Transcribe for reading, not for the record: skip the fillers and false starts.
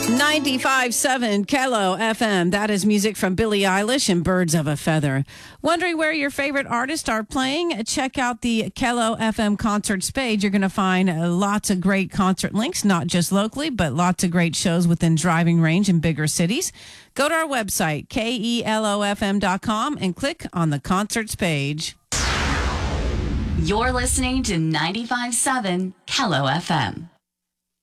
95.7 Kello FM. That is music from Billie Eilish and Birds of a Feather. Wondering where your favorite artists are playing? Check out the Kello FM concerts page. You're going to find lots of great concert links, not just locally, but lots of great shows within driving range in bigger cities. Go to our website, KELOFM.com, and click on the concerts page. You're listening to 95.7 Kello FM.